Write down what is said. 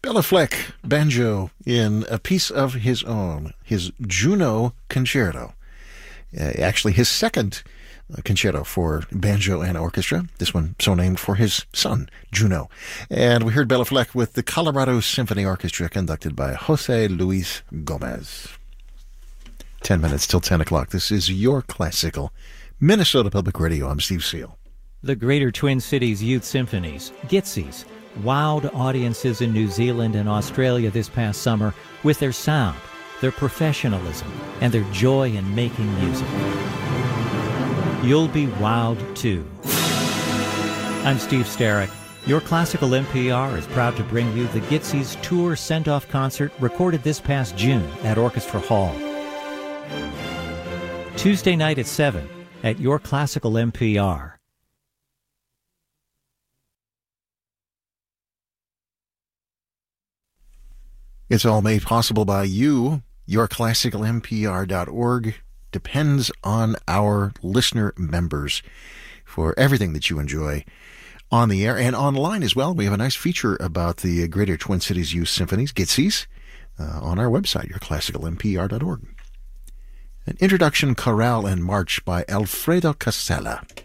Bela Fleck, banjo in A Piece of His Own, his Juno Concerto. Actually, his second concerto for banjo and orchestra. This one so named for his son, Juno. And we heard Bela Fleck with the Colorado Symphony Orchestra conducted by Jose Luis Gomez. 10 minutes till 10 o'clock. This is your classical Minnesota Public Radio. I'm Steve Seal. The Greater Twin Cities Youth Symphonies, GITSYs, wowed audiences in New Zealand and Australia this past summer with their sound, their professionalism, and their joy in making music. You'll be wowed too. I'm Steve Starrick. Your Classical NPR is proud to bring you the GITSYs Tour Send-Off Concert recorded this past June at Orchestra Hall. Tuesday night at 7 at Your Classical NPR. It's all made possible by you. YourClassicalNPR.org depends on our listener members for everything that you enjoy on the air and online as well. We have a nice feature about the Greater Twin Cities Youth Symphonies, GITSYs, on our website, YourClassicalNPR.org. An introduction chorale and march by Alfredo Casella.